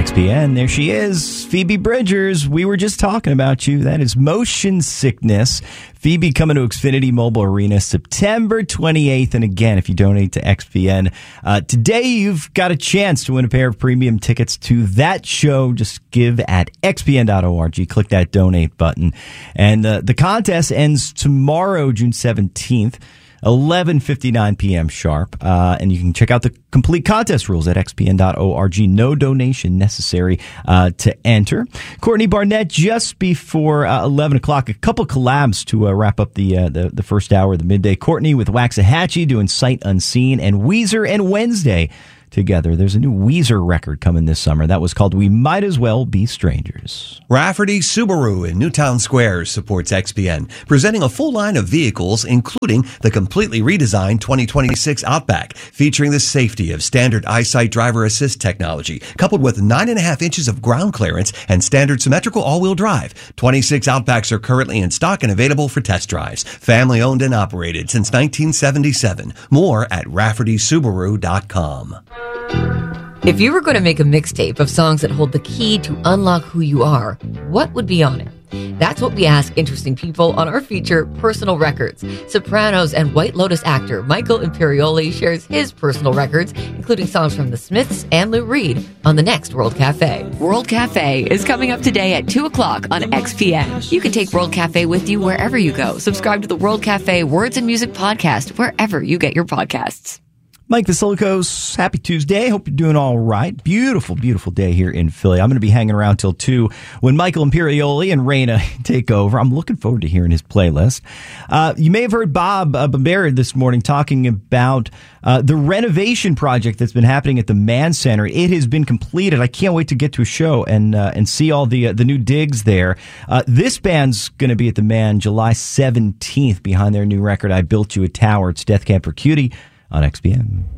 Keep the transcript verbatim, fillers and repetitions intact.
X P N. There she is, Phoebe Bridgers. We were just talking about you. That is Motion Sickness. Phoebe coming to Xfinity Mobile Arena September twenty-eighth. And again, if you donate to X P N, uh, today you've got a chance to win a pair of premium tickets to that show. Just give at x p n dot org. Click that donate button. And uh, the contest ends tomorrow, June seventeenth. eleven fifty-nine p.m. sharp. Uh, and you can check out the complete contest rules at x p n dot org. No donation necessary uh, to enter. Courtney Barnett, just before uh, eleven o'clock, a couple collabs to uh, wrap up the, uh, the the first hour of the midday. Courtney with Waxahachie doing Sight Unseen, and Weezer and Wednesday together. There's a new Weezer record coming this summer. That was called We Might As Well Be Strangers. Rafferty Subaru in Newtown Square supports X P N, presenting a full line of vehicles, including the completely redesigned twenty twenty-six Outback, featuring the safety of standard EyeSight driver assist technology, coupled with nine and a half inches of ground clearance and standard symmetrical all-wheel drive. twenty-six Outbacks are currently in stock and available for test drives. Family owned and operated since nineteen seventy-seven. More at rafferty subaru dot com. If you were going to make a mixtape of songs that hold the key to unlock who you are, what would be on it? That's what we ask interesting people on our feature, Personal Records. Sopranos and White Lotus actor Michael Imperioli shares his personal records, including songs from The Smiths and Lou Reed, on the next World Cafe. World Cafe is coming up today at two o'clock on X P N. You can take World Cafe with you wherever you go. Subscribe to the World Cafe Words and Music podcast wherever you get your podcasts. Mike Vasilikos, happy Tuesday. Hope you're doing all right. Beautiful, beautiful day here in Philly. I'm going to be hanging around till two when Michael Imperioli and Raina take over. I'm looking forward to hearing his playlist. Uh, you may have heard Bob uh, Bamberry this morning talking about uh, the renovation project that's been happening at the Mann Center. It has been completed. I can't wait to get to a show and uh, and see all the uh, the new digs there. Uh, this band's going to be at the Mann July seventeenth behind their new record, I Built You a Tower. It's Death Camp for Cutie on X P N.